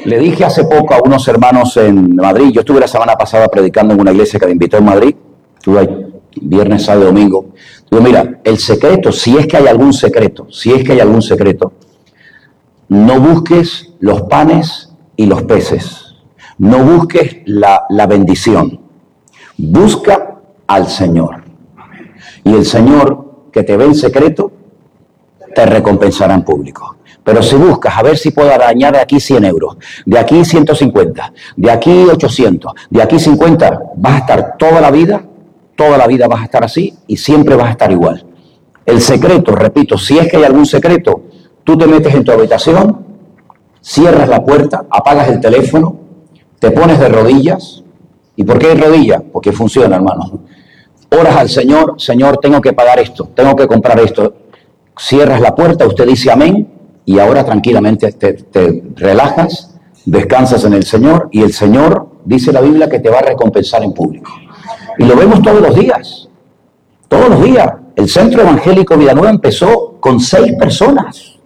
Le dije hace poco a unos hermanos en Madrid, yo estuve la semana pasada predicando en una iglesia que me invitó en Madrid, estuve ahí viernes, sábado y domingo. Digo, mira, el secreto, si es que hay algún secreto, no busques los panes y los peces, no busques la bendición, busca al Señor. Y el Señor que te ve en secreto, te recompensará en público. Pero si buscas a ver si puedo arañar de aquí 100 euros, de aquí 150, de aquí 800, de aquí 50, vas a estar toda la vida vas a estar así y siempre vas a estar igual. El secreto, repito, si es que hay algún secreto, tú te metes en tu habitación, cierras la puerta, apagas el teléfono, te pones de rodillas. ¿Y por qué de rodillas? Porque funciona, hermano. Oras al Señor, Señor, tengo que pagar esto, tengo que comprar esto. Cierras la puerta, usted dice amén, y ahora tranquilamente te relajas, descansas en el Señor, y el Señor, dice la Biblia, que te va a recompensar en público. Y lo vemos todos los días. Todos los días. El Centro Evangélico Villanueva empezó con 6 personas.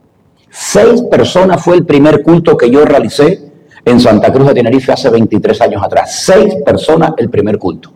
6 personas fue el primer culto que yo realicé en Santa Cruz de Tenerife hace 23 años atrás. 6 personas el primer culto.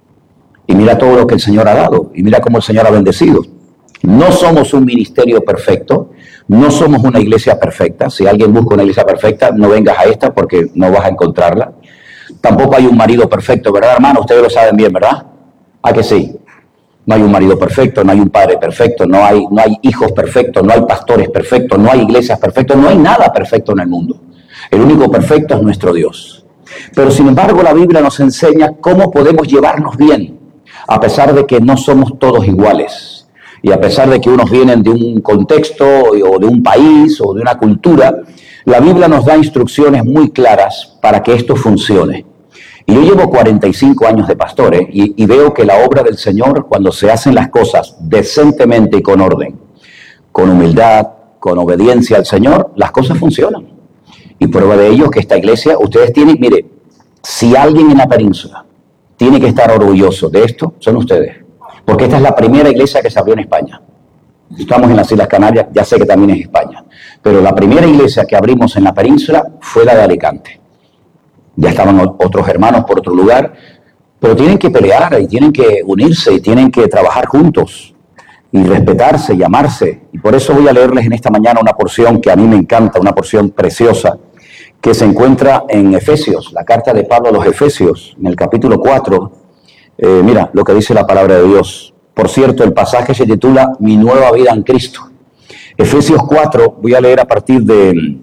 Y mira todo lo que el Señor ha dado. Y mira cómo el Señor ha bendecido. No somos un ministerio perfecto. No somos una iglesia perfecta. Si alguien busca una iglesia perfecta, no vengas a esta porque no vas a encontrarla. Tampoco hay un marido perfecto, ¿verdad, hermano? Ustedes lo saben bien, ¿verdad? ¿A que sí? No hay un marido perfecto, no hay un padre perfecto, no hay hijos perfectos, no hay pastores perfectos, no hay iglesias perfectas, no hay nada perfecto en el mundo. El único perfecto es nuestro Dios. Pero sin embargo la Biblia nos enseña cómo podemos llevarnos bien, a pesar de que no somos todos iguales. Y a pesar de que unos vienen de un contexto o de un país o de una cultura, la Biblia nos da instrucciones muy claras para que esto funcione. Y yo llevo 45 años de pastor, y veo que la obra del Señor, cuando se hacen las cosas decentemente y con orden, con humildad, con obediencia al Señor, las cosas funcionan. Y prueba de ello es que esta iglesia, ustedes tienen, mire, si alguien en la península tiene que estar orgulloso de esto, son ustedes. Porque esta es la primera iglesia que se abrió en España. Estamos en las Islas Canarias, ya sé que también es España. Pero la primera iglesia que abrimos en la península fue la de Alicante. Ya estaban otros hermanos por otro lugar, pero tienen que pelear y tienen que unirse y tienen que trabajar juntos y respetarse y amarse. Y por eso voy a leerles en esta mañana una porción que a mí me encanta, una porción preciosa, que se encuentra en Efesios, la carta de Pablo a los Efesios, en el capítulo 4. Mira lo que dice la palabra de Dios. Por cierto, el pasaje se titula Mi nueva vida en Cristo. Efesios 4, voy a leer a partir del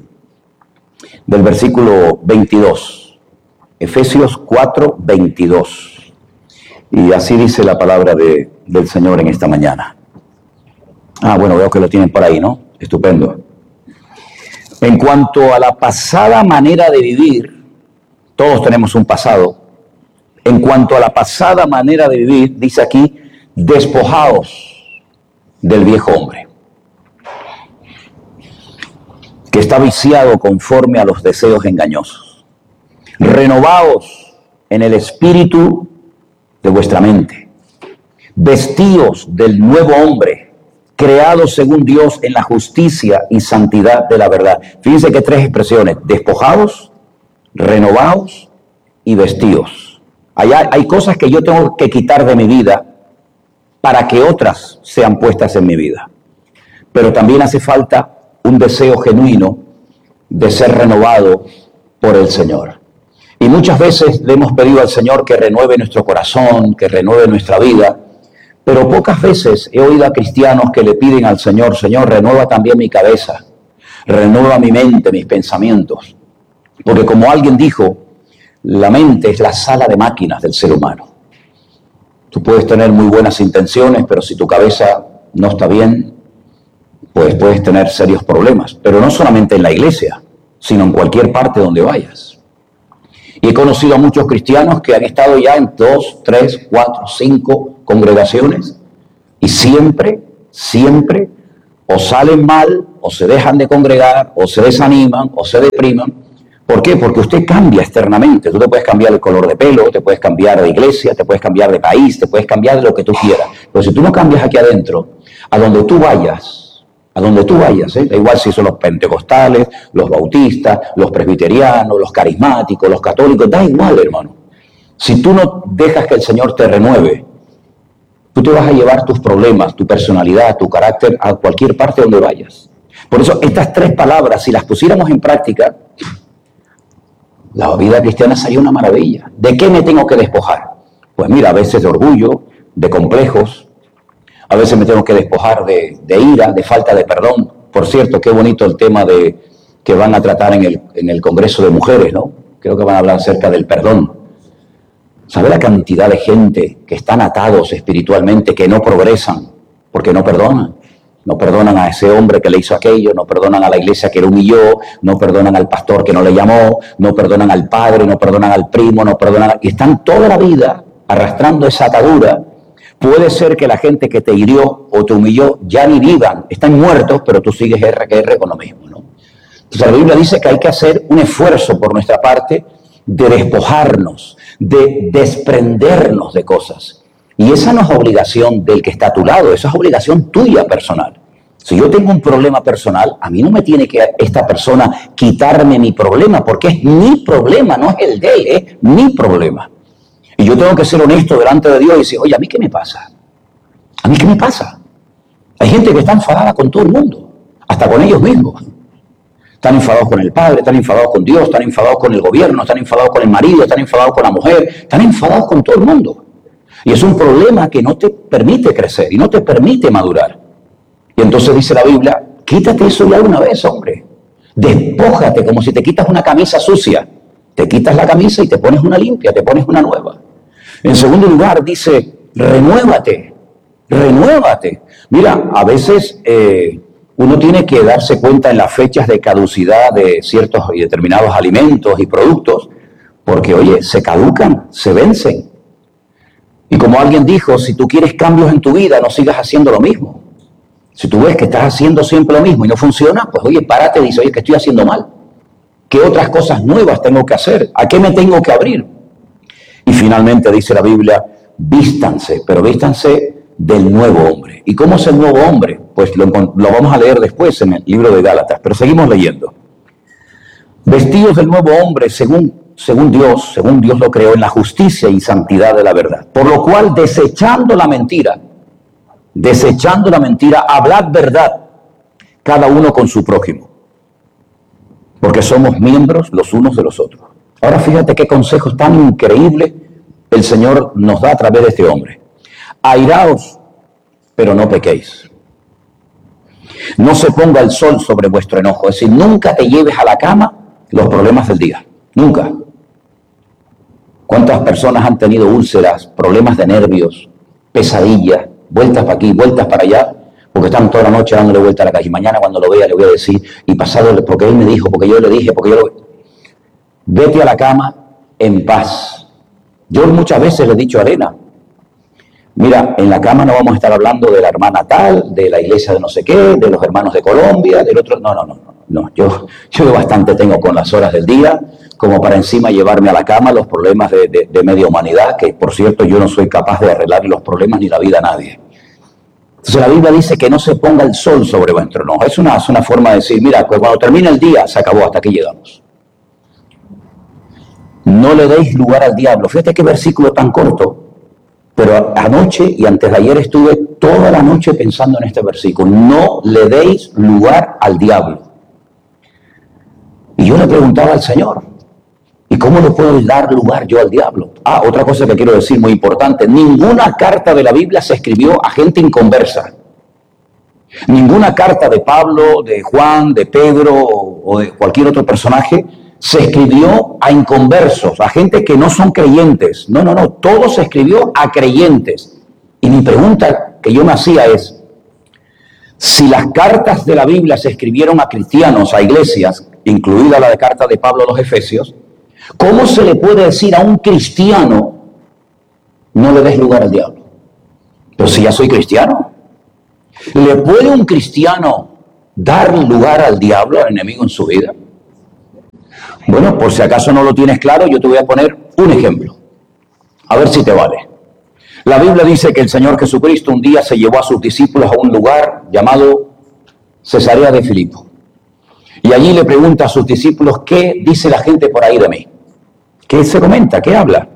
versículo 22. Efesios 4, 22. Y así dice la palabra del Señor en esta mañana. Bueno, veo que lo tienen por ahí, ¿no? Estupendo. En cuanto a la pasada manera de vivir, todos tenemos un pasado. En cuanto a la pasada manera de vivir, dice aquí, despojaos del viejo hombre, que está viciado conforme a los deseos engañosos. Renovaos en el espíritu de vuestra mente. Vestíos del nuevo hombre, creado según Dios en la justicia y santidad de la verdad. Fíjense que 3 expresiones: despojaos, renovaos y vestíos. Hay cosas que yo tengo que quitar de mi vida para que otras sean puestas en mi vida. Pero también hace falta un deseo genuino de ser renovado por el Señor. Y muchas veces le hemos pedido al Señor que renueve nuestro corazón, que renueve nuestra vida, pero pocas veces he oído a cristianos que le piden al Señor, Señor, renueva también mi cabeza, renueva mi mente, mis pensamientos. Porque como alguien dijo, la mente es la sala de máquinas del ser humano. Tú puedes tener muy buenas intenciones, pero si tu cabeza no está bien, pues puedes tener serios problemas. Pero no solamente en la iglesia, sino en cualquier parte donde vayas. Y he conocido a muchos cristianos que han estado ya en 2, 3, 4, 5 congregaciones y siempre o salen mal, o se dejan de congregar, o se desaniman, o se depriman. ¿Por qué? Porque usted cambia externamente. Tú te puedes cambiar el color de pelo, te puedes cambiar de iglesia, te puedes cambiar de país, te puedes cambiar de lo que tú quieras. Pero si tú no cambias aquí adentro, a donde tú vayas, A donde tú vayas, da igual si son los pentecostales, los bautistas, los presbiterianos, los carismáticos, los católicos, da igual, hermano. Si tú no dejas que el Señor te renueve, tú te vas a llevar tus problemas, tu personalidad, tu carácter a cualquier parte donde vayas. Por eso estas 3 palabras, si las pusiéramos en práctica, la vida cristiana sería una maravilla. ¿De qué me tengo que despojar? Pues mira, a veces de orgullo, de complejos, a veces me tengo que despojar de ira, de falta de perdón. Por cierto, qué bonito el tema que van a tratar en el Congreso de Mujeres, ¿no? Creo que van a hablar acerca del perdón. ¿Sabe la cantidad de gente que están atados espiritualmente, que no progresan porque no perdonan? No perdonan a ese hombre que le hizo aquello, no perdonan a la iglesia que lo humilló, no perdonan al pastor que no le llamó, no perdonan al padre, no perdonan al primo, no perdonan... Y están toda la vida arrastrando esa atadura. Puede ser que la gente que te hirió o te humilló ya ni vivan, están muertos, pero tú sigues R con lo mismo, ¿no? Entonces la Biblia dice que hay que hacer un esfuerzo por nuestra parte de despojarnos, de desprendernos de cosas. Y esa no es obligación del que está a tu lado, esa es obligación tuya personal. Si yo tengo un problema personal, a mí no me tiene que esta persona quitarme mi problema, porque es mi problema, no es el de él, es mi problema. Y yo tengo que ser honesto delante de Dios y decir, oye, ¿a mí qué me pasa? ¿A mí qué me pasa? Hay gente que está enfadada con todo el mundo, hasta con ellos mismos. Están enfadados con el padre, están enfadados con Dios, están enfadados con el gobierno, están enfadados con el marido, están enfadados con la mujer, están enfadados con todo el mundo. Y es un problema que no te permite crecer y no te permite madurar. Y entonces dice la Biblia, quítate eso ya una vez, hombre. Despójate como si te quitas una camisa sucia. Te quitas la camisa y te pones una limpia, te pones una nueva. En segundo lugar dice, renuévate, renuévate. Mira, a veces uno tiene que darse cuenta en las fechas de caducidad de ciertos y determinados alimentos y productos, porque, oye, se caducan, se vencen. Y como alguien dijo, si tú quieres cambios en tu vida, no sigas haciendo lo mismo. Si tú ves que estás haciendo siempre lo mismo y no funciona, pues oye, párate y dice, oye, que estoy haciendo mal. ¿Qué otras cosas nuevas tengo que hacer? ¿A qué me tengo que abrir? Y finalmente dice la Biblia, vístanse, pero vístanse del nuevo hombre. ¿Y cómo es el nuevo hombre? Pues lo vamos a leer después en el libro de Gálatas, pero seguimos leyendo. Vestidos del nuevo hombre según Dios lo creó en la justicia y santidad de la verdad. Por lo cual, desechando la mentira, hablad verdad, cada uno con su prójimo, porque somos miembros los unos de los otros. Ahora fíjate qué consejos tan increíbles el Señor nos da a través de este hombre. Airaos, pero no pequéis. No se ponga el sol sobre vuestro enojo, es decir, nunca te lleves a la cama los problemas del día, nunca. ¿Cuántas personas han tenido úlceras, problemas de nervios, pesadillas, vueltas para aquí, vueltas para allá, porque están toda la noche dándole vuelta a la calle? Y mañana cuando lo vea le voy a decir, y pasado, porque él me dijo, porque yo le dije, porque yo lo... Vete a la cama en paz. Yo muchas veces le he dicho a Elena, mira, en la cama no vamos a estar hablando de la hermana tal, de la iglesia de no sé qué, de los hermanos de Colombia, del otro... No. Yo bastante tengo con las horas del día, como para encima llevarme a la cama los problemas de media humanidad, que por cierto yo no soy capaz de arreglar los problemas ni la vida a nadie. Entonces la Biblia dice que no se ponga el sol sobre vuestro enojo. Es una forma de decir, mira, pues cuando termine el día, se acabó, hasta aquí llegamos. No le deis lugar al diablo. Fíjate qué versículo tan corto. Pero anoche y antes de ayer estuve toda la noche pensando en este versículo. No le deis lugar al diablo. Y yo le preguntaba al Señor, ¿y cómo le puedo dar lugar yo al diablo? Otra cosa que quiero decir muy importante. Ninguna carta de la Biblia se escribió a gente inconversa. Ninguna carta de Pablo, de Juan, de Pedro o de cualquier otro personaje se escribió a inconversos, a gente que no son creyentes. No. Todo se escribió a creyentes. Y mi pregunta que yo me hacía es, si las cartas de la Biblia se escribieron a cristianos, a iglesias, incluida la de carta de Pablo a los Efesios, ¿cómo se le puede decir a un cristiano, no le des lugar al diablo? Pero si ya soy cristiano, ¿le puede un cristiano dar lugar al diablo, al enemigo en su vida? Bueno, por si acaso no lo tienes claro, yo te voy a poner un ejemplo. A ver si te vale. La Biblia dice que el Señor Jesucristo un día se llevó a sus discípulos a un lugar llamado Cesarea de Filipo. Y allí le pregunta a sus discípulos, ¿qué dice la gente por ahí de mí? ¿Qué se comenta? ¿Qué habla?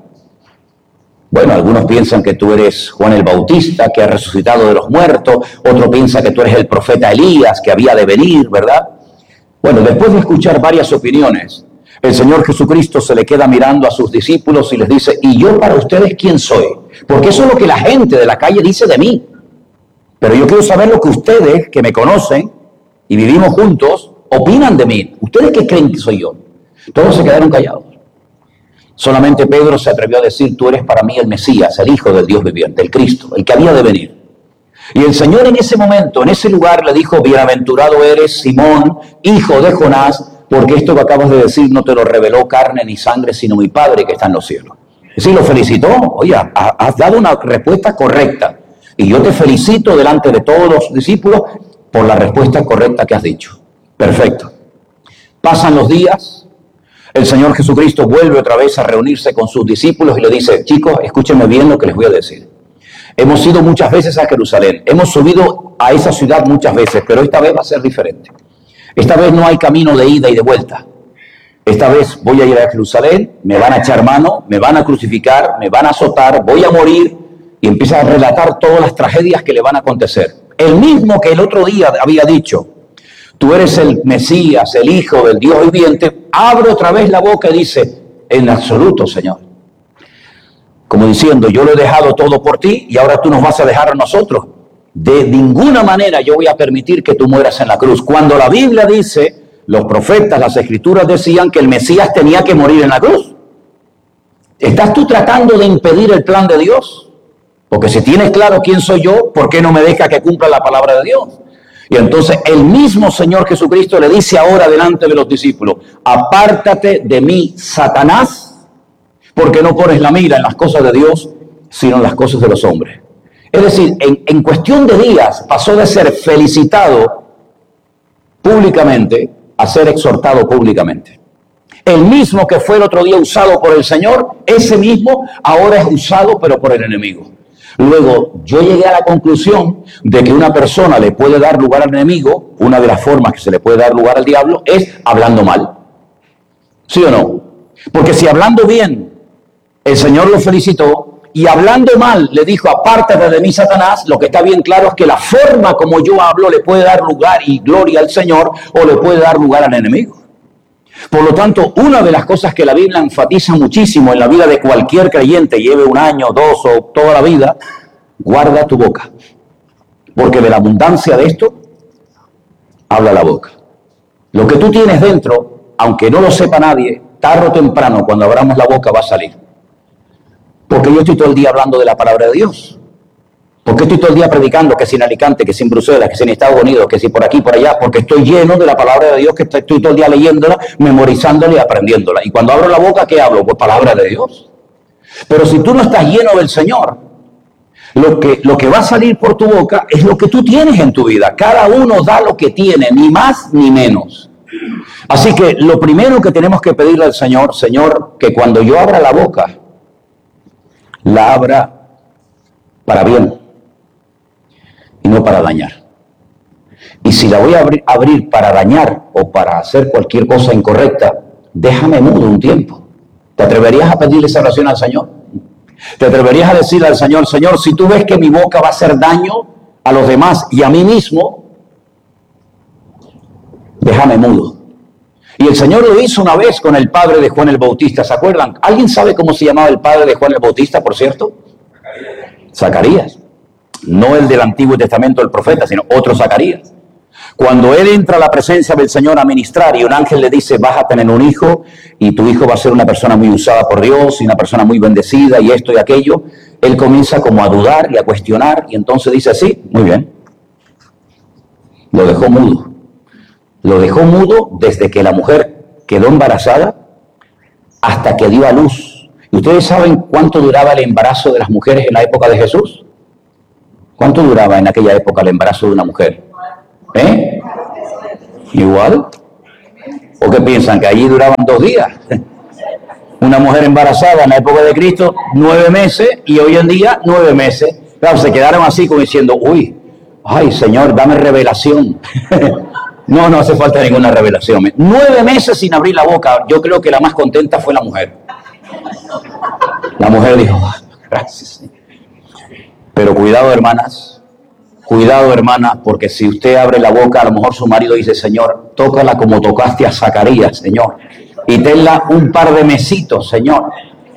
Bueno, algunos piensan que tú eres Juan el Bautista, que ha resucitado de los muertos. Otro piensa que tú eres el profeta Elías, que había de venir, ¿verdad? Bueno, después de escuchar varias opiniones, el Señor Jesucristo se le queda mirando a sus discípulos y les dice, ¿y yo para ustedes quién soy? Porque eso es lo que la gente de la calle dice de mí. Pero yo quiero saber lo que ustedes, que me conocen y vivimos juntos, opinan de mí. ¿Ustedes qué creen que soy yo? Todos se quedaron callados. Solamente Pedro se atrevió a decir, tú eres para mí el Mesías, el Hijo del Dios viviente, el Cristo, el que había de venir. Y el Señor en ese momento, en ese lugar, le dijo, bienaventurado eres, Simón, hijo de Jonás, porque esto que acabas de decir no te lo reveló carne ni sangre, sino mi Padre que está en los cielos. Es decir, lo felicitó. Oye, has dado una respuesta correcta. Y yo te felicito delante de todos los discípulos por la respuesta correcta que has dicho. Perfecto. Pasan los días, el Señor Jesucristo vuelve otra vez a reunirse con sus discípulos y le dice, chicos, escúchenme bien lo que les voy a decir. Hemos ido muchas veces a Jerusalén, hemos subido a esa ciudad muchas veces, pero esta vez va a ser diferente. Esta vez no hay camino de ida y de vuelta. Esta vez voy a ir a Jerusalén, me van a echar mano, me van a crucificar, me van a azotar, voy a morir, y empieza a relatar todas las tragedias que le van a acontecer. El mismo que el otro día había dicho, tú eres el Mesías, el Hijo del Dios viviente, abre otra vez la boca y dice, en absoluto, Señor. Como diciendo, yo lo he dejado todo por ti y ahora tú nos vas a dejar a nosotros. De ninguna manera yo voy a permitir que tú mueras en la cruz. Cuando la Biblia dice, los profetas, las escrituras decían que el Mesías tenía que morir en la cruz. ¿Estás tú tratando de impedir el plan de Dios? Porque si tienes claro quién soy yo, ¿por qué no me deja que cumpla la palabra de Dios? Y entonces el mismo Señor Jesucristo le dice ahora delante de los discípulos, apártate de mí, Satanás, porque no pones la mira en las cosas de Dios, sino en las cosas de los hombres. Es decir, en cuestión de días pasó de ser felicitado públicamente a ser exhortado públicamente. El mismo que fue el otro día usado por el Señor, ese mismo ahora es usado pero por el enemigo. Luego, yo llegué a la conclusión de que una persona le puede dar lugar al enemigo, una de las formas que se le puede dar lugar al diablo es hablando mal. ¿Sí o no? Porque si hablando bien, el Señor lo felicitó, y hablando mal le dijo, apártate de mí, Satanás, lo que está bien claro es que la forma como yo hablo le puede dar lugar y gloria al Señor o le puede dar lugar al enemigo. Por lo tanto, una de las cosas que la Biblia enfatiza muchísimo en la vida de cualquier creyente, lleve un año, dos o toda la vida, guarda tu boca. Porque de la abundancia de esto, habla la boca. Lo que tú tienes dentro, aunque no lo sepa nadie, tarde o temprano, cuando abramos la boca, va a salir. Porque yo estoy todo el día hablando de la palabra de Dios. Porque estoy todo el día predicando que si en Alicante, que si en Bruselas, que si en Estados Unidos, que si por aquí, por allá, porque estoy lleno de la palabra de Dios, que estoy todo el día leyéndola, memorizándola y aprendiéndola. Y cuando abro la boca, ¿qué hablo? Pues palabra de Dios. Pero si tú no estás lleno del Señor, lo que va a salir por tu boca es lo que tú tienes en tu vida. Cada uno da lo que tiene, ni más ni menos. Así que lo primero que tenemos que pedirle al Señor, Señor, que cuando yo abra la boca, la abra para bien y no para dañar. Y si la voy a abrir para dañar o para hacer cualquier cosa incorrecta, déjame mudo un tiempo. ¿Te atreverías a pedirle esa oración al Señor? ¿Te atreverías a decirle al Señor, Señor, si tú ves que mi boca va a hacer daño a los demás y a mí mismo, déjame mudo? Y el Señor lo hizo una vez con el padre de Juan el Bautista, ¿se acuerdan? ¿Alguien sabe cómo se llamaba el padre de Juan el Bautista, por cierto? Zacarías. No el del Antiguo Testamento del profeta, sino otro Zacarías. Cuando él entra a la presencia del Señor a ministrar y un ángel le dice, vas a tener un hijo y tu hijo va a ser una persona muy usada por Dios y una persona muy bendecida y esto y aquello, él comienza como a dudar y a cuestionar y entonces dice, sí, muy bien. Lo dejó mudo. Lo dejó mudo desde que la mujer quedó embarazada hasta que dio a luz. ¿Y ustedes saben cuánto duraba el embarazo de las mujeres en la época de Jesús? ¿Cuánto duraba en aquella época el embarazo de una mujer? ¿Igual? ¿O qué piensan? ¿Que allí duraban 2 días? Una mujer embarazada en la época de Cristo, 9 meses, y hoy en día 9 meses. Claro, se quedaron así como diciendo, uy, ay Señor, dame revelación. No hace falta ninguna revelación. 9 meses sin abrir la boca. Yo creo que la más contenta fue la mujer. La mujer dijo, gracias. Pero cuidado, hermanas. Cuidado, hermana, porque si usted abre la boca, a lo mejor su marido dice, Señor, tócala como tocaste a Zacarías, Señor. Y tenla un par de mesitos, Señor.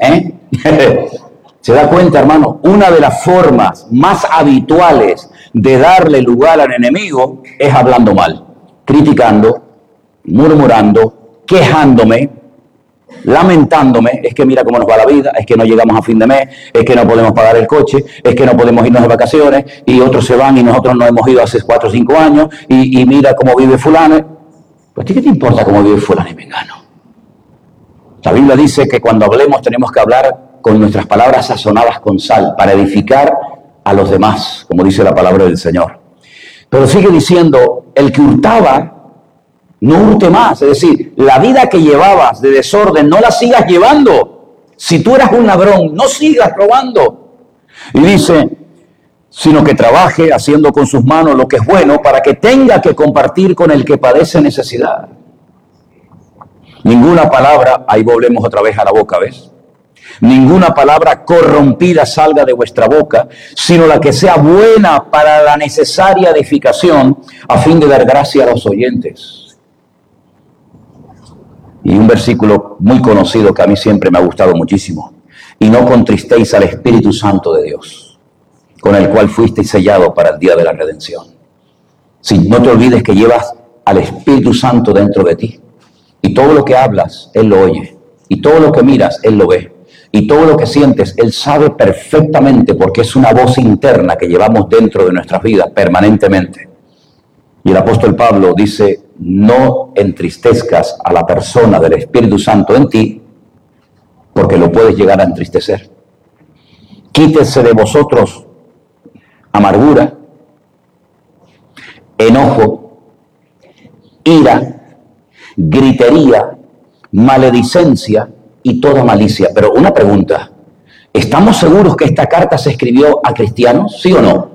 ¿Se da cuenta, hermano? Una de las formas más habituales de darle lugar al enemigo es hablando mal, criticando, murmurando, quejándome, lamentándome. Es que mira cómo nos va la vida, es que no llegamos a fin de mes, es que no podemos pagar el coche, es que no podemos irnos de vacaciones y otros se van y nosotros no hemos ido hace 4 o 5 años y mira cómo vive fulano. Pues ¿a ti qué te importa cómo vive fulano y mengano? La Biblia dice que cuando hablemos tenemos que hablar con nuestras palabras sazonadas con sal para edificar a los demás, como dice la palabra del Señor. Pero sigue diciendo, el que hurtaba, no hurte más. Es decir, la vida que llevabas de desorden, no la sigas llevando. Si tú eras un ladrón, no sigas robando. Y dice, sino que trabaje haciendo con sus manos lo que es bueno para que tenga que compartir con el que padece necesidad. Ninguna palabra, ahí volvemos otra vez a la boca, ¿ves? Ninguna palabra corrompida salga de vuestra boca, sino la que sea buena para la necesaria edificación, a fin de dar gracia a los oyentes. Y un versículo muy conocido que a mí siempre me ha gustado muchísimo. Y no contristéis al Espíritu Santo de Dios, con el cual fuisteis sellado para el día de la redención. Si no te olvides que llevas al Espíritu Santo dentro de ti. Y todo lo que hablas, Él lo oye. Y todo lo que miras, Él lo ve. Y todo lo que sientes, Él sabe perfectamente porque es una voz interna que llevamos dentro de nuestras vidas permanentemente. Y el apóstol Pablo dice, no entristezcas a la persona del Espíritu Santo en ti, porque lo puedes llegar a entristecer. Quítese de vosotros amargura, enojo, ira, gritería, maledicencia y toda malicia. Pero una pregunta, ¿estamos seguros que esta carta se escribió a cristianos? ¿Sí o no?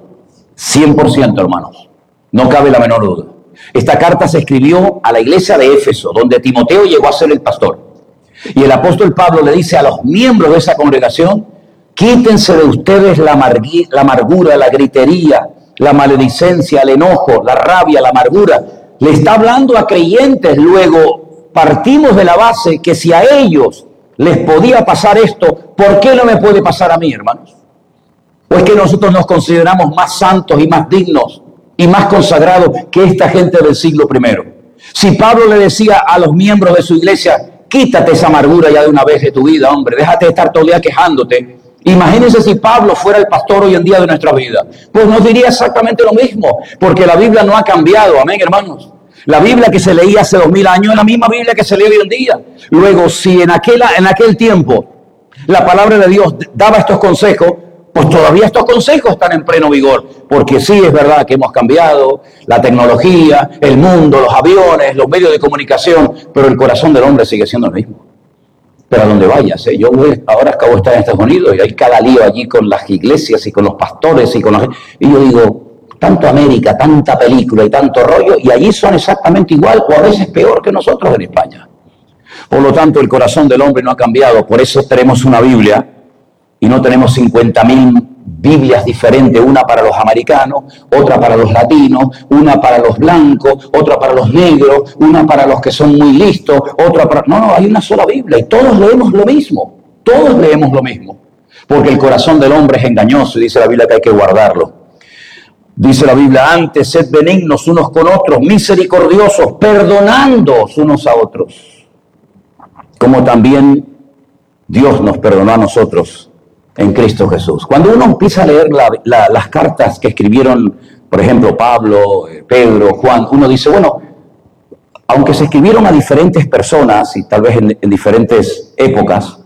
100%, hermanos. No cabe la menor duda. Esta carta se escribió a la iglesia de Éfeso, donde Timoteo llegó a ser el pastor. Y el apóstol Pablo le dice a los miembros de esa congregación, quítense de ustedes la amargura, la gritería, la maledicencia, el enojo, la rabia, la amargura. Le está hablando a creyentes. Luego partimos de la base que si a ellos les podía pasar esto, ¿por qué no me puede pasar a mí, hermanos? ¿O es que nosotros nos consideramos más santos y más dignos y más consagrados que esta gente del siglo I? Si Pablo le decía a los miembros de su iglesia, quítate esa amargura ya de una vez de tu vida, hombre, déjate de estar todo el día quejándote. Imagínense si Pablo fuera el pastor hoy en día de nuestra vida. Pues nos diría exactamente lo mismo, porque la Biblia no ha cambiado, amén, hermanos. La Biblia que se leía hace 2000 años es la misma Biblia que se lee hoy en día. Luego, si en aquel tiempo la palabra de Dios daba estos consejos, pues todavía estos consejos están en pleno vigor. Porque sí es verdad que hemos cambiado la tecnología, el mundo, los aviones, los medios de comunicación, pero el corazón del hombre sigue siendo el mismo. Pero a donde vayas, yo ahora acabo de estar en Estados Unidos y hay cada lío allí con las iglesias y con los pastores y yo digo, tanto América, tanta película y tanto rollo, y allí son exactamente igual o a veces peor que nosotros en España. Por lo tanto, el corazón del hombre no ha cambiado. Por eso tenemos una Biblia y no tenemos 50.000 Biblias diferentes, una para los americanos, otra para los latinos, una para los blancos, otra para los negros, una para los que son muy listos, otra para... No, hay una sola Biblia y todos leemos lo mismo. Todos leemos lo mismo. Porque el corazón del hombre es engañoso y dice la Biblia que hay que guardarlo. Dice la Biblia, antes sed benignos unos con otros, misericordiosos, perdonándoos unos a otros, como también Dios nos perdonó a nosotros en Cristo Jesús. Cuando uno empieza a leer las cartas que escribieron, por ejemplo, Pablo, Pedro, Juan, uno dice, bueno, aunque se escribieron a diferentes personas y tal vez en diferentes épocas,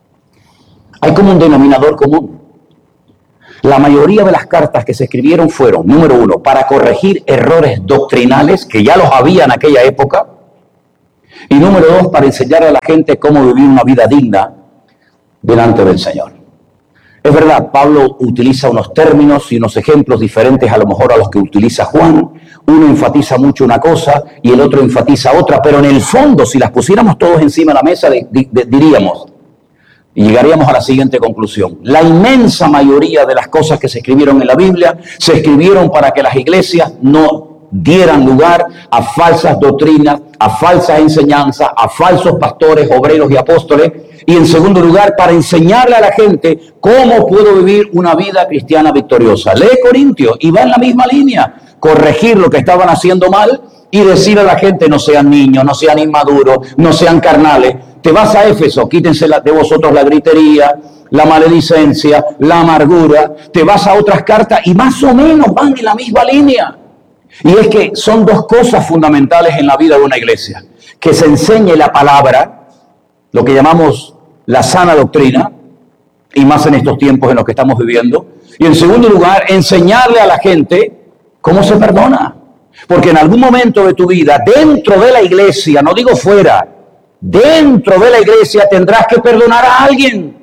hay como un denominador común. La mayoría de las cartas que se escribieron fueron, número 1, para corregir errores doctrinales, que ya los había en aquella época, y número 2, para enseñar a la gente cómo vivir una vida digna delante del Señor. Es verdad, Pablo utiliza unos términos y unos ejemplos diferentes a lo mejor a los que utiliza Juan. Uno enfatiza mucho una cosa y el otro enfatiza otra, pero en el fondo, si las pusiéramos todos encima de la mesa, diríamos, y llegaríamos a la siguiente conclusión: la inmensa mayoría de las cosas que se escribieron en la Biblia se escribieron para que las iglesias no dieran lugar a falsas doctrinas, a falsas enseñanzas, a falsos pastores, obreros y apóstoles. Y en segundo lugar, para enseñarle a la gente cómo puedo vivir una vida cristiana victoriosa. Lee Corintios y va en la misma línea. Corregir lo que estaban haciendo mal y decir a la gente: no sean niños, no sean inmaduros, no sean carnales. Te vas a Éfeso, quítense de vosotros la gritería, la maledicencia, la amargura. Te vas a otras cartas y más o menos van en la misma línea. Y es que son dos cosas fundamentales en la vida de una iglesia: que se enseñe la palabra, lo que llamamos la sana doctrina, y más en estos tiempos en los que estamos viviendo. Y en segundo lugar, enseñarle a la gente cómo se perdona. Porque en algún momento de tu vida, dentro de la iglesia, no digo fuera, dentro de la iglesia tendrás que perdonar a alguien.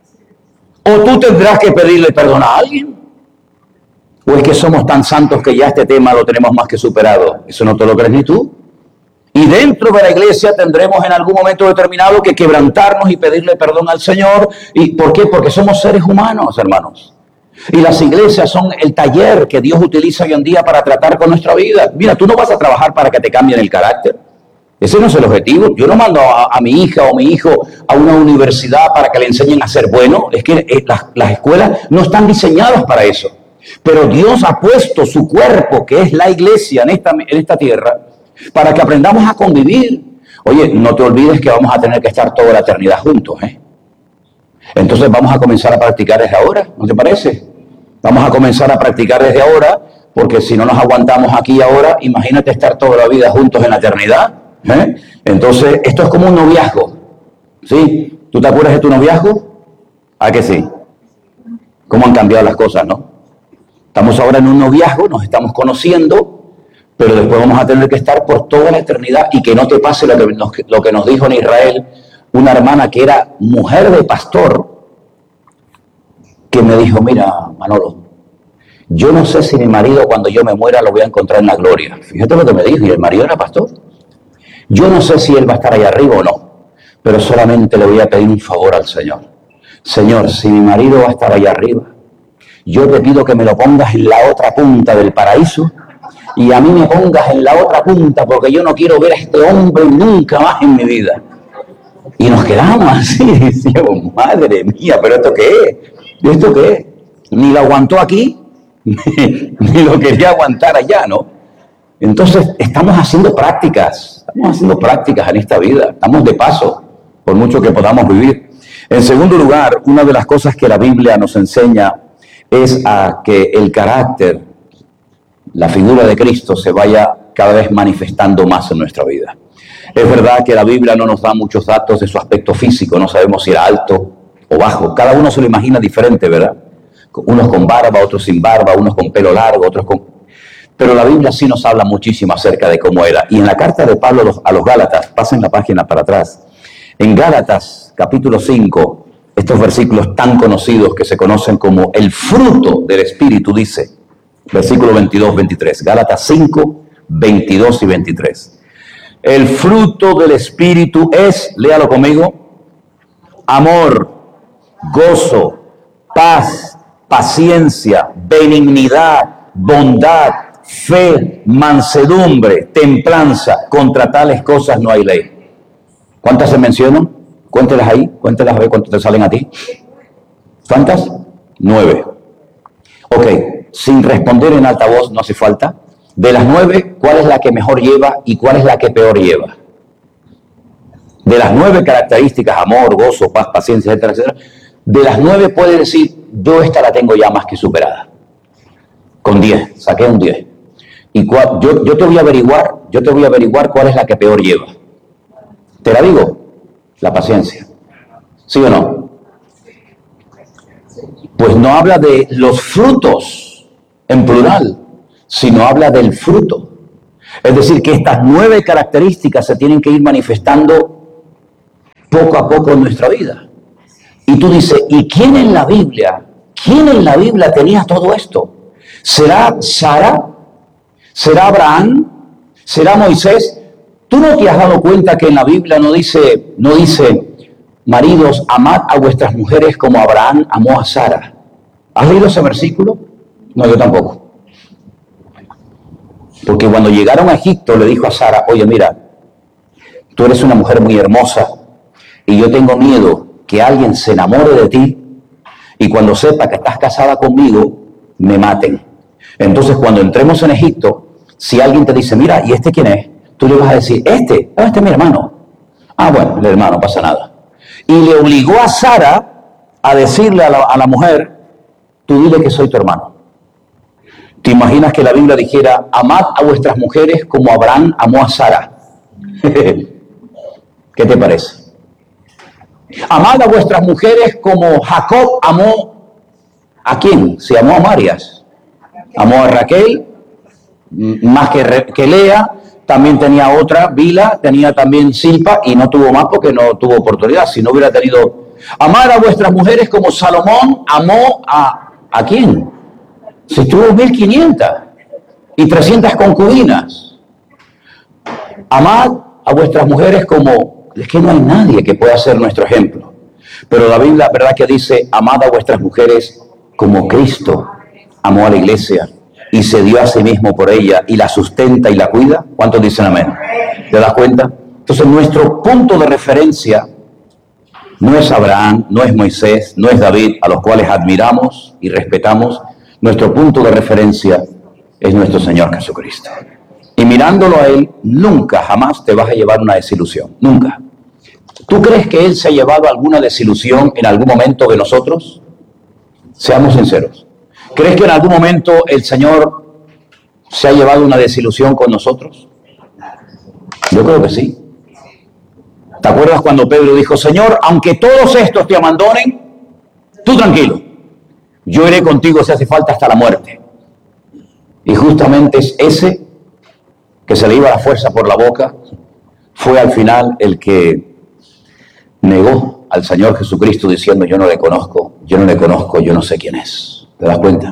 O tú tendrás que pedirle perdón a alguien. ¿O es que somos tan santos que ya este tema lo tenemos más que superado? Eso no te lo crees ni tú. Y dentro de la iglesia tendremos en algún momento determinado que quebrantarnos y pedirle perdón al Señor. ¿Y por qué? Porque somos seres humanos, hermanos. Y las iglesias son el taller que Dios utiliza hoy en día para tratar con nuestra vida. Mira, tú no vas a trabajar para que te cambien el carácter. Ese no es el objetivo. Yo no mando a mi hija o mi hijo a una universidad para que le enseñen a ser bueno. Es que las escuelas no están diseñadas para eso. Pero Dios ha puesto su cuerpo, que es la iglesia en esta tierra, para que aprendamos a convivir. Oye, no te olvides que vamos a tener que estar toda la eternidad juntos, ¿eh? Entonces vamos a comenzar a practicar desde ahora, ¿no te parece? Vamos a comenzar a practicar desde ahora, porque si no nos aguantamos aquí ahora, imagínate estar toda la vida juntos en la eternidad, ¿eh? Entonces, esto es como un noviazgo, ¿sí? ¿Tú te acuerdas de tu noviazgo? ¿A que sí? ¿Cómo han cambiado las cosas, no? Estamos ahora en un noviazgo, nos estamos conociendo, pero después vamos a tener que estar por toda la eternidad. Y que no te pase lo que nos dijo en Israel una hermana que era mujer de pastor, que me dijo: mira, Manolo, yo no sé si mi marido cuando yo me muera lo voy a encontrar en la gloria. Fíjate lo que me dijo, y el marido era pastor. Yo no sé si él va a estar ahí arriba o no, pero solamente le voy a pedir un favor al Señor. Señor, si mi marido va a estar allá arriba, yo te pido que me lo pongas en la otra punta del paraíso y a mí me pongas en la otra punta, porque yo no quiero ver a este hombre nunca más en mi vida. Y nos quedamos así, decíamos: madre mía, ¿pero esto qué es? ¿Esto qué es? Ni lo aguantó aquí, ni lo quería aguantar allá, ¿no? Entonces, estamos haciendo prácticas en esta vida, estamos de paso, por mucho que podamos vivir. En segundo lugar, una de las cosas que la Biblia nos enseña es a que el carácter, la figura de Cristo, se vaya cada vez manifestando más en nuestra vida. Es verdad que la Biblia no nos da muchos datos de su aspecto físico, no sabemos si era alto o bajo, cada uno se lo imagina diferente, ¿verdad? Unos con barba, otros sin barba, unos con pelo largo, otros con... Pero la Biblia sí nos habla muchísimo acerca de cómo era. Y en la carta de Pablo a los Gálatas, pasen la página para atrás, en Gálatas capítulo 5, estos versículos tan conocidos que se conocen como el fruto del Espíritu, dice, versículo 22, 23, Gálatas 5, 22 y 23. El fruto del Espíritu es, léalo conmigo: amor, gozo, paz, paciencia, benignidad, bondad, fe, mansedumbre, templanza. Contra tales cosas no hay ley. ¿Cuántas se mencionan? Cuéntelas ahí, cuéntelas a ver cuántas te salen a ti. ¿Cuántas? 9. Ok, sin responder en alta voz, no hace falta. De las 9, ¿cuál es la que mejor lleva y cuál es la que peor lleva? De las 9 características, amor, gozo, paz, paciencia, etcétera, etcétera, de las 9 puede decir: yo esta la tengo ya más que superada. Con 10, saqué un 10. Y yo te voy a averiguar cuál es la que peor lleva. ¿Te la digo? La paciencia. ¿Sí o no? Pues no habla de los frutos en plural, sino habla del fruto. Es decir, que estas 9 características se tienen que ir manifestando poco a poco en nuestra vida. Y tú dices: ¿y quién en la Biblia ¿Quién en la Biblia tenía todo esto? ¿Será Sara? ¿Será Abraham? ¿Será Moisés? ¿Tú no te has dado cuenta que en la Biblia no dice, maridos, amad a vuestras mujeres como Abraham amó a Sara? ¿Has leído ese versículo? No, yo tampoco. Porque cuando llegaron a Egipto le dijo a Sara, oye, mira, tú eres una mujer muy hermosa y yo tengo miedo que alguien se enamore de ti y cuando sepa que estás casada conmigo, me maten. Entonces, cuando entremos en Egipto, si alguien te dice, mira, ¿y este quién es? Tú le vas a decir, este es mi hermano. Ah, bueno, el hermano, no pasa nada. Y le obligó a Sara a decirle a la mujer, tú dile que soy tu hermano. ¿Te imaginas que la Biblia dijera, amad a vuestras mujeres como Abraham amó a Sara? ¿Qué te parece? Amad a vuestras mujeres como Jacob amó ¿a quién? Se amó a Marias. Amó a Raquel, más que Lea, también tenía otra, Bila, tenía también Silpa, y no tuvo más porque no tuvo oportunidad. Si no hubiera tenido... Amad a vuestras mujeres como Salomón amó ¿a quién? Si tuvo 1500 y 300 concubinas. Amad a vuestras mujeres como... Es que no hay nadie que pueda ser nuestro ejemplo. Pero la Biblia, ¿verdad que dice, amad a vuestras mujeres como Cristo amó a la iglesia y se dio a sí mismo por ella y la sustenta y la cuida? ¿Cuántos dicen amén? ¿Te das cuenta? Entonces nuestro punto de referencia no es Abraham, no es Moisés, no es David, a los cuales admiramos y respetamos. Nuestro punto de referencia es nuestro Señor Jesucristo. Y mirándolo a Él, nunca, jamás te vas a llevar una desilusión. Nunca. ¿Tú crees que Él se ha llevado alguna desilusión en algún momento de nosotros? Seamos sinceros. ¿Crees que en algún momento el Señor se ha llevado una desilusión con nosotros? Yo creo que sí. ¿Te acuerdas cuando Pedro dijo, Señor, aunque todos estos te abandonen, tú tranquilo, yo iré contigo si hace falta hasta la muerte? Y justamente es ese que se le iba la fuerza por la boca, fue al final el que negó al Señor Jesucristo diciendo, yo no le conozco, yo no sé quién es. ¿Te das cuenta?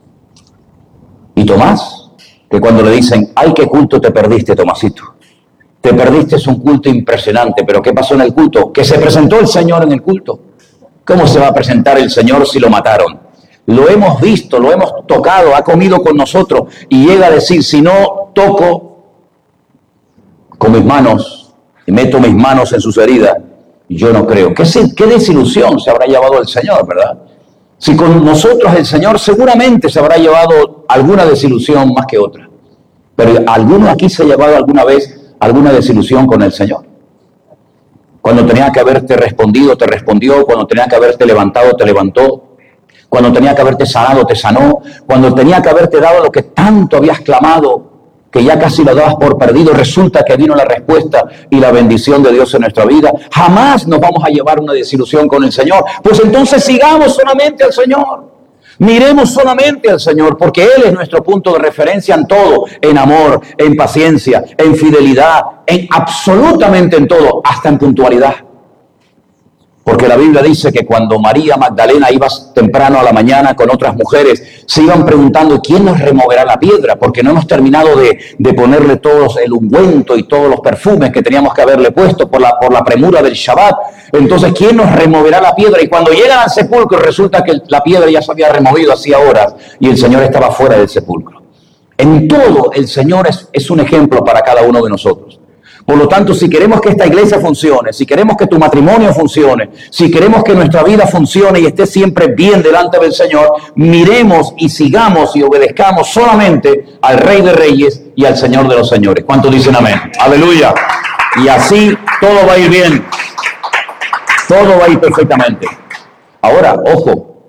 Y Tomás, que cuando le dicen, ay, qué culto te perdiste, Tomasito. Te perdiste, es un culto impresionante, pero ¿qué pasó en el culto? Que se presentó el Señor en el culto. ¿Cómo se va a presentar el Señor si lo mataron? Lo hemos visto, lo hemos tocado, ha comido con nosotros y llega a decir, si no toco con mis manos y meto mis manos en sus heridas, yo no creo. ¿Qué desilusión se habrá llevado el Señor, verdad? Si con nosotros el Señor seguramente se habrá llevado alguna desilusión más que otra. Pero ¿alguno aquí se ha llevado alguna vez alguna desilusión con el Señor? Cuando tenía que haberte respondido, te respondió. Cuando tenía que haberte levantado, te levantó. Cuando tenía que haberte sanado, te sanó. Cuando tenía que haberte dado lo que tanto habías clamado, que ya casi lo dabas por perdido, resulta que vino la respuesta y la bendición de Dios en nuestra vida. Jamás nos vamos a llevar una desilusión con el Señor. Pues entonces sigamos solamente al Señor. Miremos solamente al Señor, porque Él es nuestro punto de referencia en todo, en amor, en paciencia, en fidelidad, en absolutamente en todo, hasta en puntualidad. Porque la Biblia dice que cuando María Magdalena iba temprano a la mañana con otras mujeres, se iban preguntando, ¿quién nos removerá la piedra? Porque no hemos terminado de ponerle todos el ungüento y todos los perfumes que teníamos que haberle puesto por la premura del Shabbat. Entonces, ¿quién nos removerá la piedra? Y cuando llegan al sepulcro, resulta que la piedra ya se había removido hacía horas y el Señor estaba fuera del sepulcro. En todo, el Señor es un ejemplo para cada uno de nosotros. Por lo tanto, si queremos que esta iglesia funcione, si queremos que tu matrimonio funcione, si queremos que nuestra vida funcione y esté siempre bien delante del Señor, miremos y sigamos y obedezcamos solamente al Rey de Reyes y al Señor de los Señores. ¿Cuántos dicen amén? ¡Aleluya! Y así todo va a ir bien. Todo va a ir perfectamente. Ahora, ojo,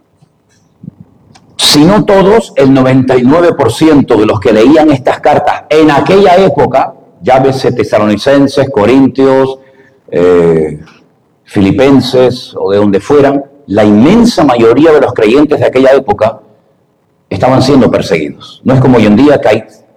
si no todos, el 99% de los que leían estas cartas en aquella época, llámese Tesalonicenses, Corintios, Filipenses o de donde fueran, la inmensa mayoría de los creyentes de aquella época estaban siendo perseguidos. No es como hoy en día que hay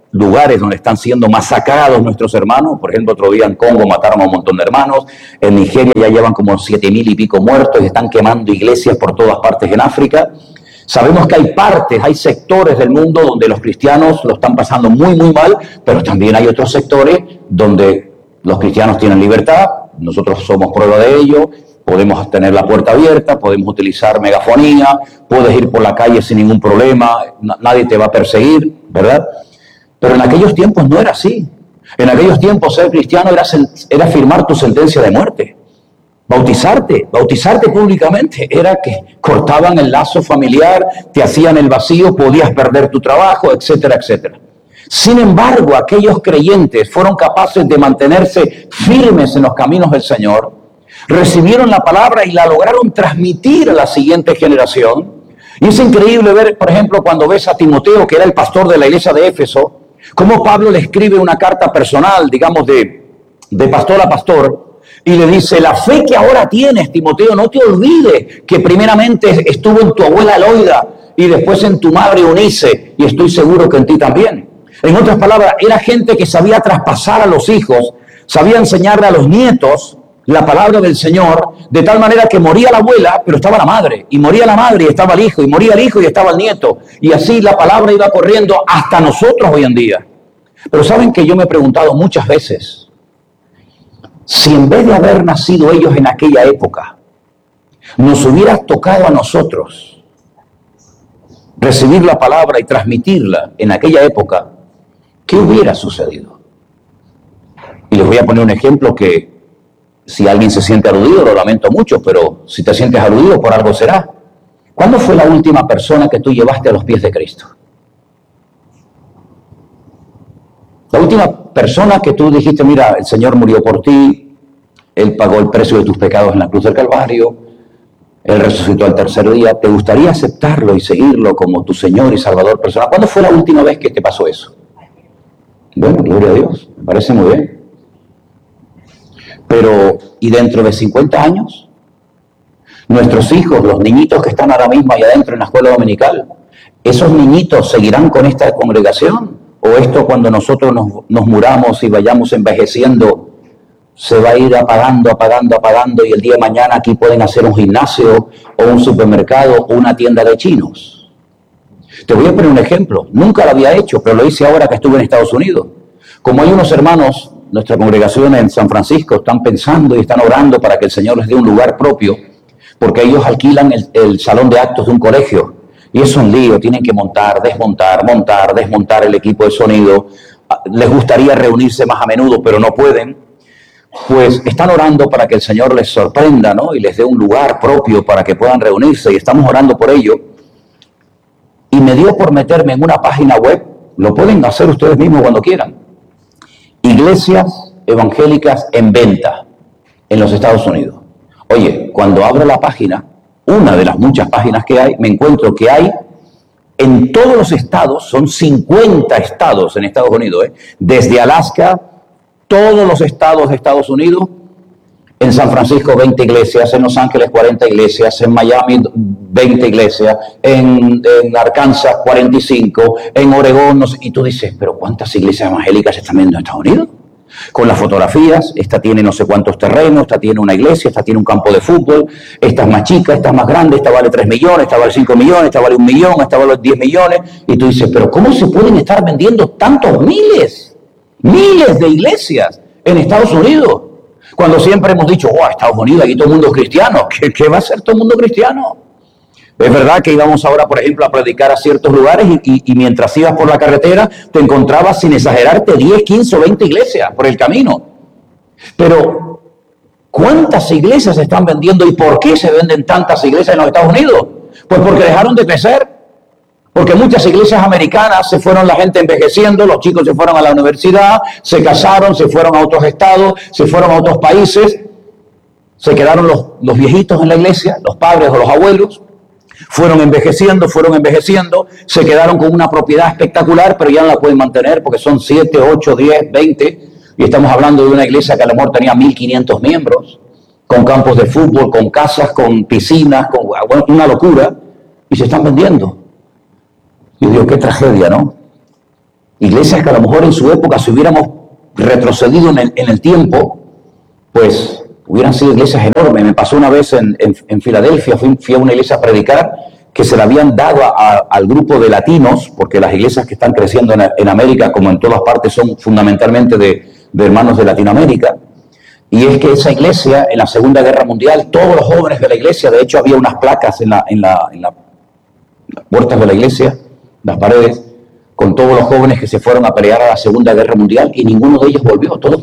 lugares donde están siendo masacrados nuestros hermanos. Por ejemplo, otro día en Congo mataron a un montón de hermanos. En Nigeria ya llevan como 7,000 y pico muertos y están quemando iglesias por todas partes en África. Sabemos que hay partes, hay sectores del mundo donde los cristianos lo están pasando muy, muy mal, pero también hay otros sectores donde los cristianos tienen libertad. Nosotros somos prueba de ello. Podemos tener la puerta abierta, podemos utilizar megafonía, puedes ir por la calle sin ningún problema, nadie te va a perseguir, ¿verdad? Pero en aquellos tiempos no era así. En aquellos tiempos ser cristiano era firmar tu sentencia de muerte. Bautizarte públicamente, era que cortaban el lazo familiar, te hacían el vacío, podías perder tu trabajo, etcétera, etcétera. Sin embargo, aquellos creyentes fueron capaces de mantenerse firmes en los caminos del Señor, recibieron la palabra y la lograron transmitir a la siguiente generación. Y es increíble ver, por ejemplo, cuando ves a Timoteo, que era el pastor de la iglesia de Éfeso, cómo Pablo le escribe una carta personal, digamos, de pastor a pastor, y le dice: la fe que ahora tienes, Timoteo, no te olvides que primeramente estuvo en tu abuela Loida y después en tu madre Eunice, y estoy seguro que en ti también. En otras palabras, era gente que sabía traspasar a los hijos, sabía enseñarle a los nietos la palabra del Señor, de tal manera que moría la abuela, pero estaba la madre, y moría la madre y estaba el hijo, y moría el hijo y estaba el nieto, y así la palabra iba corriendo hasta nosotros hoy en día. Pero saben que yo me he preguntado muchas veces, si en vez de haber nacido ellos en aquella época, nos hubiera tocado a nosotros recibir la palabra y transmitirla en aquella época, ¿qué hubiera sucedido? Y les voy a poner un ejemplo que, si alguien se siente aludido, lo lamento mucho, pero si te sientes aludido, por algo será. ¿Cuándo fue la última persona que tú llevaste a los pies de Cristo? La última persona que tú dijiste: mira, el Señor murió por ti, Él pagó el precio de tus pecados en la cruz del Calvario, Él resucitó al tercer día. ¿Te gustaría aceptarlo y seguirlo como tu Señor y Salvador personal? ¿Cuándo fue la última vez que te pasó eso? Bueno, gloria a Dios, me parece muy bien. Pero, ¿y dentro de 50 años? Nuestros hijos, los niñitos que están ahora mismo allá adentro en la escuela dominical, ¿esos niñitos seguirán con esta congregación? ¿O esto, cuando nosotros nos muramos y vayamos envejeciendo, se va a ir apagando y el día de mañana aquí pueden hacer un gimnasio o un supermercado o una tienda de chinos? Te voy a poner un ejemplo. Nunca lo había hecho, pero lo hice ahora que estuve en Estados Unidos. Como hay unos hermanos, nuestra congregación en San Francisco, están pensando y están orando para que el Señor les dé un lugar propio, porque ellos alquilan el salón de actos de un colegio, y es un lío, tienen que montar, desmontar el equipo de sonido. Les gustaría reunirse más a menudo, pero no pueden. Pues están orando para que el Señor les sorprenda, ¿no? Y les dé un lugar propio para que puedan reunirse, y estamos orando por ello. Y me dio por meterme en una página web, lo pueden hacer ustedes mismos cuando quieran, Iglesias evangélicas en venta en los Estados Unidos. Oye, cuando abro la página, una de las muchas páginas que hay, me encuentro que hay en todos los estados, son 50 estados en Estados Unidos, desde Alaska, todos los estados de Estados Unidos. En San Francisco 20 iglesias, en Los Ángeles 40 iglesias, en Miami 20 iglesias, en Arkansas 45, en Oregón, no sé. Y tú dices, pero ¿cuántas iglesias evangélicas se están viendo en Estados Unidos? Con las fotografías, esta tiene no sé cuántos terrenos, esta tiene una iglesia, esta tiene un campo de fútbol, esta es más chica, esta es más grande, esta vale 3 millones, esta vale 5 millones, esta vale 1 millón, esta vale 10 millones. Y tú dices, pero ¿cómo se pueden estar vendiendo tantos miles de iglesias en Estados Unidos? Cuando siempre hemos dicho, Estados Unidos, aquí todo el mundo es cristiano. ¿Qué va a ser todo el mundo cristiano? Es verdad que íbamos ahora, por ejemplo, a predicar a ciertos lugares y mientras ibas por la carretera te encontrabas, sin exagerarte, 10, 15 o 20 iglesias por el camino. Pero, ¿cuántas iglesias se están vendiendo y por qué se venden tantas iglesias en los Estados Unidos? Pues porque dejaron de crecer. Porque muchas iglesias americanas se fueron la gente envejeciendo, los chicos se fueron a la universidad, se casaron, se fueron a otros estados, se fueron a otros países, se quedaron los viejitos en la iglesia, los padres o los abuelos, fueron envejeciendo, se quedaron con una propiedad espectacular, pero ya no la pueden mantener porque son 7, 8, 10, 20, y estamos hablando de una iglesia que a lo mejor tenía 1.500 miembros, con campos de fútbol, con casas, con piscinas, con una locura, y se están vendiendo. Y digo, qué tragedia, ¿no? Iglesias que a lo mejor en su época, si hubiéramos retrocedido en el tiempo, pues hubieran sido iglesias enormes. Me pasó una vez en Filadelfia, fui a una iglesia a predicar, que se la habían dado al grupo de latinos, porque las iglesias que están creciendo en América, como en todas partes, son fundamentalmente de hermanos de Latinoamérica. Y es que esa iglesia, en la Segunda Guerra Mundial, todos los jóvenes de la iglesia, de hecho había unas placas en las puertas de la iglesia, las paredes, con todos los jóvenes que se fueron a pelear a la Segunda Guerra Mundial, y ninguno de ellos volvió, todos